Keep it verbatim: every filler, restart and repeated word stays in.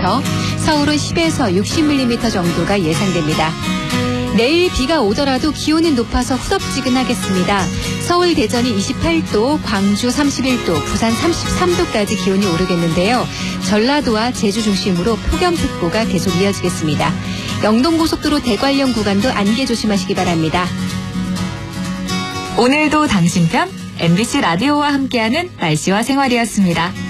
밀리미터, 서울은 십에서 육십 밀리미터 정도가 예상됩니다. 내일 비가 오더라도 기온은 높아서 후덥지근하겠습니다. 서울, 대전이 이십팔 도, 광주 삼십일 도, 부산 삼십삼 도까지 기온이 오르겠는데요. 전라도와 제주 중심으로 폭염특보가 계속 이어지겠습니다. 영동고속도로 대관령 구간도 안개 조심하시기 바랍니다. 오늘도 당신 편 엠비씨 라디오와 함께하는 날씨와 생활이었습니다.